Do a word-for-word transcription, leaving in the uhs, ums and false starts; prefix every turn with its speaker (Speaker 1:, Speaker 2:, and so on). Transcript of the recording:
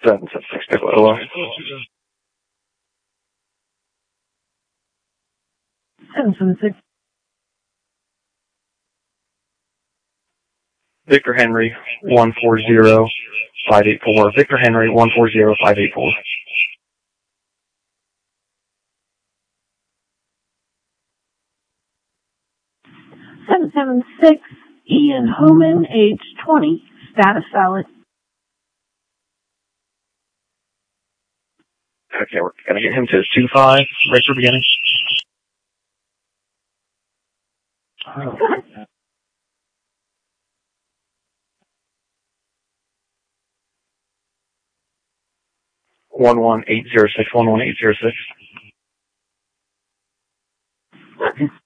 Speaker 1: seven seven six Piccolo.
Speaker 2: seven seven six.
Speaker 1: Victor Henry, one four zero five eight four. Victor Henry, one four zero five eight four.
Speaker 2: seven seven six, Ian Homan, age twenty, status valid.
Speaker 1: Okay, we're going to get him to two five right for beginning. Oh. one one eight zero six, one one eight zero six.